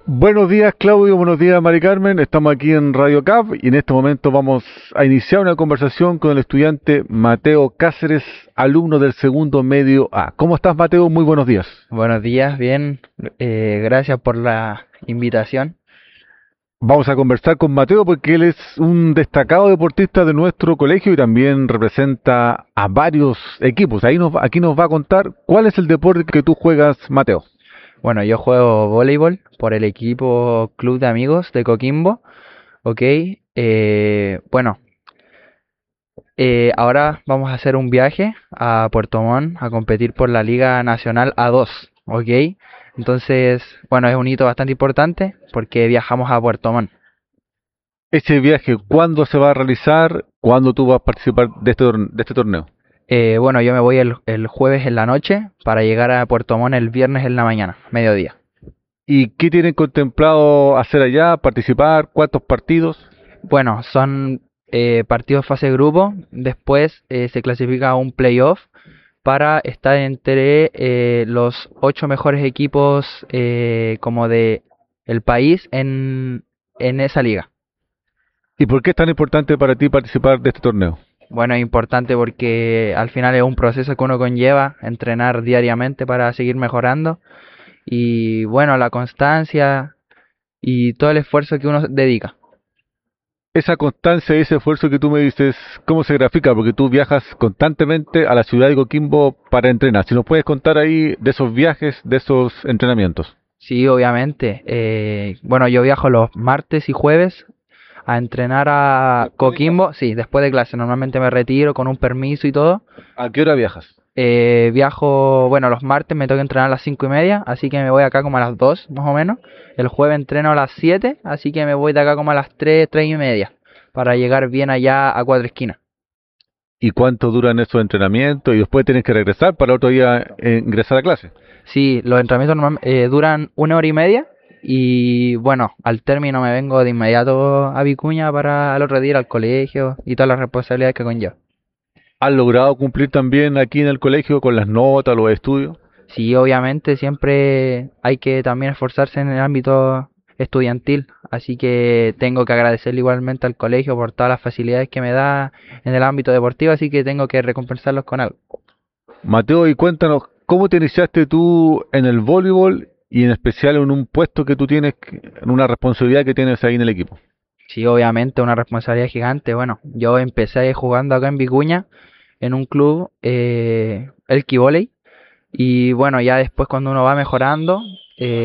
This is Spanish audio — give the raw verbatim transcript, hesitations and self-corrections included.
Buenos días, Claudio. Buenos días, Mari Carmen. Estamos aquí en Radio C A P y en este momento vamos a iniciar una conversación con el estudiante Mateo Cáceres, alumno del segundo medio A. ¿Cómo estás, Mateo? Muy buenos días. Buenos días, bien. Eh, gracias por la invitación. Vamos a conversar con Mateo porque él es un destacado deportista de nuestro colegio y también representa a varios equipos. Ahí nos, aquí nos va a contar cuál es el deporte que tú juegas, Mateo. Bueno, yo juego voleibol por el equipo Club de Amigos de Coquimbo. Ok. Eh, bueno, eh, ahora vamos a hacer un viaje a Puerto Montt a competir por la Liga Nacional A dos. Ok. Entonces, bueno, es un hito bastante importante porque viajamos a Puerto Montt. Ese viaje, ¿cuándo se va a realizar? ¿Cuándo tú vas a participar de este, tor- de este torneo? Eh, bueno, yo me voy el, el jueves en la noche para llegar a Puerto Montt el viernes en la mañana, mediodía. ¿Y qué tienen contemplado hacer allá? ¿Participar? ¿Cuántos partidos? Bueno, son eh, partidos fase grupo, después eh, se clasifica a un playoff para estar entre eh, los ocho mejores equipos eh, como de el país en, en esa liga. ¿Y por qué es tan importante para ti participar de este torneo? Bueno, es importante porque al final es un proceso que uno conlleva, entrenar diariamente para seguir mejorando y bueno, la constancia y todo el esfuerzo que uno dedica. Esa constancia y ese esfuerzo que tú me dices, ¿cómo se grafica? Porque tú viajas constantemente a la ciudad de Coquimbo para entrenar. Si nos puedes contar ahí de esos viajes, de esos entrenamientos. Sí, obviamente. Eh, bueno, yo viajo los martes y jueves a entrenar a Después de clase. Coquimbo. Sí, después de clase. Normalmente me retiro con un permiso y todo. ¿A qué hora viajas? Eh, viajo, bueno, los martes me toca entrenar a las cinco y media, así que me voy acá como a las dos, más o menos. El jueves entreno a las siete, así que me voy de acá como a las tres, tres y media, para llegar bien allá a Cuatro Esquinas. ¿Y cuánto duran esos entrenamientos? Y después tienes que regresar para otro día eh, ingresar a clase. Sí, los entrenamientos normal- eh, duran una hora y media y bueno, al término me vengo de inmediato a Vicuña para al otro día ir al colegio y todas las responsabilidades que conlleva. ¿Has logrado cumplir también aquí en el colegio con las notas, los estudios? Sí, obviamente siempre hay que también esforzarse en el ámbito estudiantil, así que tengo que agradecerle igualmente al colegio por todas las facilidades que me da en el ámbito deportivo, así que tengo que recompensarlos con algo. Mateo, y cuéntanos, ¿cómo te iniciaste tú en el voleibol y en especial en un puesto que tú tienes, en una responsabilidad que tienes ahí en el equipo? Sí, obviamente una responsabilidad gigante. Bueno, yo empecé jugando acá en Vicuña en un club, eh, el Kibóley, y bueno, ya después cuando uno va mejorando, eh,